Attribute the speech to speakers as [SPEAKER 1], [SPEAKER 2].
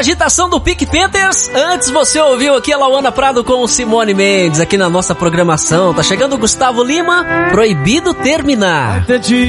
[SPEAKER 1] agitação do Pique Panthers. Antes você ouviu aqui a Lauana Prado com Simone Mendes aqui na nossa programação. Tá chegando o Gustavo Lima, Proibido Terminar.